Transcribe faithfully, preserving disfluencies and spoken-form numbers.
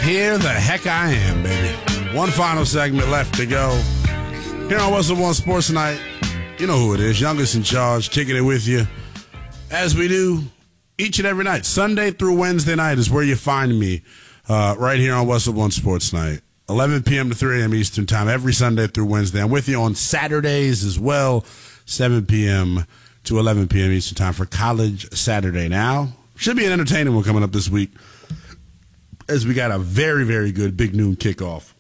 Here the heck I am, baby. One final segment left to go. Here on What's Up on Sports Night. You know who it is. Youngest in charge, kicking it with you. As we do each and every night. Sunday through Wednesday night is where you find me. Uh, right here on What's Up on Sports Night. eleven p.m. to three a.m. Eastern Time every Sunday through Wednesday. I'm with you on Saturdays as well. seven p.m. to eleven p.m. Eastern Time for College Saturday. Now, should be an entertaining one coming up this week as we got a very, very good big noon kickoff